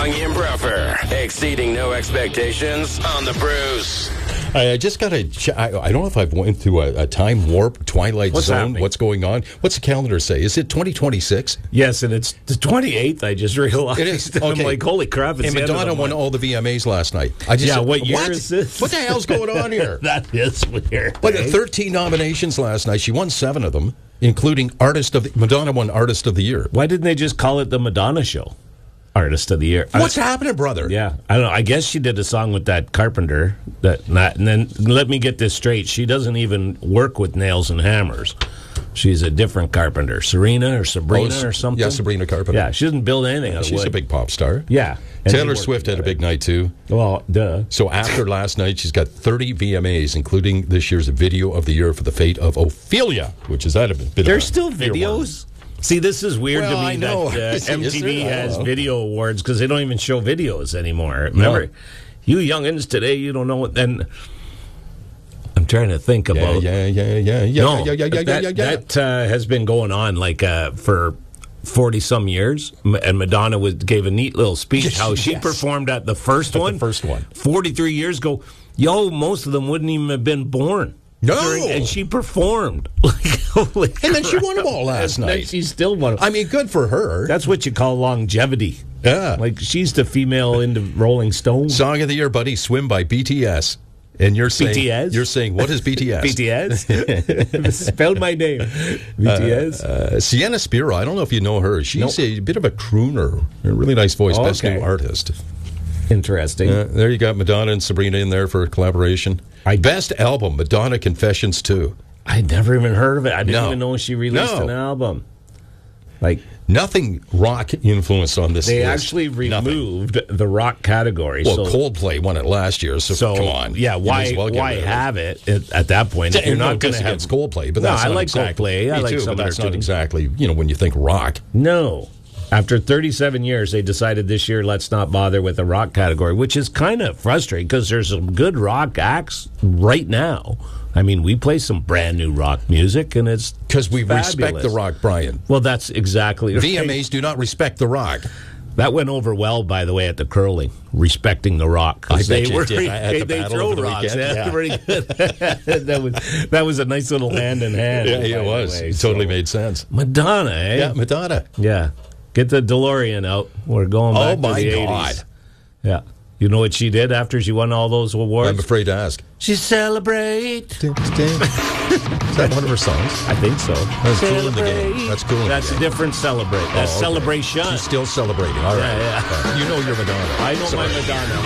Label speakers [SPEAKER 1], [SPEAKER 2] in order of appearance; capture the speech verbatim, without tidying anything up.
[SPEAKER 1] Bongi and Bruffer, exceeding no expectations on the Bruce.
[SPEAKER 2] I just got to. Ch- I, I don't know if I've went through a, a time warp, twilight
[SPEAKER 3] What's
[SPEAKER 2] zone.
[SPEAKER 3] happening?
[SPEAKER 2] What's going on? What's the calendar say? Is it twenty twenty-six?
[SPEAKER 3] Yes, and it's the twenty-eighth, I just realized.
[SPEAKER 2] It is.
[SPEAKER 3] And
[SPEAKER 2] Okay.
[SPEAKER 3] I'm like, holy crap, it's
[SPEAKER 2] And
[SPEAKER 3] the end of
[SPEAKER 2] Madonna
[SPEAKER 3] the
[SPEAKER 2] won
[SPEAKER 3] month.
[SPEAKER 2] all the V M As last night. I just
[SPEAKER 3] Yeah,
[SPEAKER 2] said,
[SPEAKER 3] what year is this?
[SPEAKER 2] What the hell's going on here?
[SPEAKER 3] That is weird.
[SPEAKER 2] But
[SPEAKER 3] eh?
[SPEAKER 2] thirteen nominations last night. She won seven of them, including Artist of the, Madonna won Artist of the Year.
[SPEAKER 3] Why didn't they just call it the Madonna Show? Artist of the Year.
[SPEAKER 2] What's
[SPEAKER 3] I,
[SPEAKER 2] happening, brother?
[SPEAKER 3] Yeah, I don't know. I guess she did a song with that carpenter. That not, and then let me get this straight. She doesn't even work with nails and hammers. She's a different carpenter, Serena or Sabrina
[SPEAKER 2] Oh,
[SPEAKER 3] or something.
[SPEAKER 2] yeah, Sabrina Carpenter.
[SPEAKER 3] Yeah, she doesn't build anything out of
[SPEAKER 2] She's
[SPEAKER 3] wood.
[SPEAKER 2] a big pop star.
[SPEAKER 3] Yeah, and they
[SPEAKER 2] Taylor
[SPEAKER 3] work
[SPEAKER 2] Swift had a
[SPEAKER 3] together.
[SPEAKER 2] big night, too.
[SPEAKER 3] Well, duh.
[SPEAKER 2] So after last night, she's got thirty V M As, including this year's Video of the Year for the Fate of Ophelia, which is that a bit
[SPEAKER 3] There's
[SPEAKER 2] of a
[SPEAKER 3] still
[SPEAKER 2] earworm.
[SPEAKER 3] videos. See, this is weird
[SPEAKER 2] Well,
[SPEAKER 3] to me
[SPEAKER 2] I know.
[SPEAKER 3] that
[SPEAKER 2] Is-
[SPEAKER 3] uh,
[SPEAKER 2] is
[SPEAKER 3] M T V
[SPEAKER 2] there? I don't
[SPEAKER 3] has
[SPEAKER 2] know.
[SPEAKER 3] video awards because they don't even show videos anymore. Remember, you youngins today, you don't know what. Then I'm trying to think
[SPEAKER 2] Yeah,
[SPEAKER 3] about.
[SPEAKER 2] yeah, yeah, yeah, yeah,
[SPEAKER 3] no,
[SPEAKER 2] yeah, yeah, yeah,
[SPEAKER 3] that,
[SPEAKER 2] yeah, yeah.
[SPEAKER 3] that uh, has been going on like uh, for forty some years, M- and Madonna was gave a neat little speech how she
[SPEAKER 2] Yes.
[SPEAKER 3] performed at the first
[SPEAKER 2] At the
[SPEAKER 3] one.
[SPEAKER 2] first one.
[SPEAKER 3] forty-three years ago. Yo, most of them wouldn't even have been born.
[SPEAKER 2] No.
[SPEAKER 3] During- and she performed. Like, holy
[SPEAKER 2] And then she
[SPEAKER 3] crap.
[SPEAKER 2] won them all last
[SPEAKER 3] And then
[SPEAKER 2] night.
[SPEAKER 3] she still won them.
[SPEAKER 2] I mean, good for her.
[SPEAKER 3] That's what you call longevity.
[SPEAKER 2] Yeah.
[SPEAKER 3] Like, she's the female into Rolling Stone.
[SPEAKER 2] Song of the Year, buddy, Swim by B T S. And you're saying,
[SPEAKER 3] B T S?
[SPEAKER 2] you're saying, what is B T S?
[SPEAKER 3] B T S? Spelled my name. B T S?
[SPEAKER 2] Uh, Sienna Spiro, I don't know if you know her. She's
[SPEAKER 3] Nope.
[SPEAKER 2] a bit of a crooner. A really nice voice.
[SPEAKER 3] Oh,
[SPEAKER 2] Best
[SPEAKER 3] okay.
[SPEAKER 2] new artist.
[SPEAKER 3] Interesting.
[SPEAKER 2] Uh, there you got Madonna and Sabrina in there for a collaboration.
[SPEAKER 3] I-
[SPEAKER 2] Best album, Madonna Confessions two.
[SPEAKER 3] I'd never even heard of it. I didn't
[SPEAKER 2] No.
[SPEAKER 3] even know she released
[SPEAKER 2] No.
[SPEAKER 3] an album. Like,
[SPEAKER 2] Nothing rock influenced on this
[SPEAKER 3] they
[SPEAKER 2] list.
[SPEAKER 3] actually
[SPEAKER 2] Nothing.
[SPEAKER 3] removed the rock category.
[SPEAKER 2] Well,
[SPEAKER 3] so,
[SPEAKER 2] Coldplay won it last year, so,
[SPEAKER 3] so
[SPEAKER 2] come on.
[SPEAKER 3] Yeah,
[SPEAKER 2] You may
[SPEAKER 3] why
[SPEAKER 2] as well get
[SPEAKER 3] why
[SPEAKER 2] rid of it.
[SPEAKER 3] have it at, at that point? If
[SPEAKER 2] And
[SPEAKER 3] you're
[SPEAKER 2] no
[SPEAKER 3] not going to
[SPEAKER 2] diss
[SPEAKER 3] have
[SPEAKER 2] against Coldplay, but
[SPEAKER 3] No,
[SPEAKER 2] that's
[SPEAKER 3] I
[SPEAKER 2] not
[SPEAKER 3] like
[SPEAKER 2] exactly,
[SPEAKER 3] Coldplay. I
[SPEAKER 2] Me
[SPEAKER 3] like
[SPEAKER 2] too,
[SPEAKER 3] some
[SPEAKER 2] but
[SPEAKER 3] of
[SPEAKER 2] that's
[SPEAKER 3] their
[SPEAKER 2] not
[SPEAKER 3] tunes.
[SPEAKER 2] exactly, you know, when you think rock.
[SPEAKER 3] No. After thirty-seven years, they decided this year, let's not bother with the rock category, which is kind of frustrating because there's some good rock acts right now. I mean, we play some brand new rock music, and it's
[SPEAKER 2] Because we
[SPEAKER 3] fabulous.
[SPEAKER 2] respect the rock, Brian.
[SPEAKER 3] Well, that's exactly right.
[SPEAKER 2] V M As do not respect the rock.
[SPEAKER 3] That went over well, by the way, at the curling, respecting the rock. 'Cause
[SPEAKER 2] I
[SPEAKER 3] they
[SPEAKER 2] bet you
[SPEAKER 3] were,
[SPEAKER 2] did. At
[SPEAKER 3] they,
[SPEAKER 2] the
[SPEAKER 3] they
[SPEAKER 2] battle
[SPEAKER 3] throw
[SPEAKER 2] over the
[SPEAKER 3] rocks.
[SPEAKER 2] weekend,
[SPEAKER 3] Yeah,
[SPEAKER 2] yeah.
[SPEAKER 3] pretty good. that was that was a nice little hand in hand.
[SPEAKER 2] Yeah,
[SPEAKER 3] by
[SPEAKER 2] it
[SPEAKER 3] the
[SPEAKER 2] was.
[SPEAKER 3] way.
[SPEAKER 2] It totally
[SPEAKER 3] So,
[SPEAKER 2] made sense.
[SPEAKER 3] Madonna, eh?
[SPEAKER 2] Yeah, Madonna.
[SPEAKER 3] Yeah. Get the DeLorean out. We're going
[SPEAKER 2] Oh,
[SPEAKER 3] back
[SPEAKER 2] my
[SPEAKER 3] to the
[SPEAKER 2] God.
[SPEAKER 3] eighties. Yeah. You know what she did after she won all those awards?
[SPEAKER 2] I'm afraid to ask.
[SPEAKER 3] She celebrate.
[SPEAKER 2] Is that one of her songs?
[SPEAKER 3] I think so.
[SPEAKER 2] That's cool in the game. That's cool in the
[SPEAKER 3] That's
[SPEAKER 2] game.
[SPEAKER 3] a different celebrate. That's
[SPEAKER 2] Oh, okay.
[SPEAKER 3] celebration.
[SPEAKER 2] She's still celebrating. All right.
[SPEAKER 3] Yeah, yeah.
[SPEAKER 2] You know you're Madonna.
[SPEAKER 3] I know
[SPEAKER 2] Sorry.
[SPEAKER 3] my Madonna.